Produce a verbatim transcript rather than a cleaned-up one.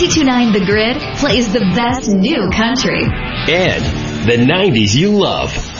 ninety-two point nine The Grid plays the best new country. And the nineties you love.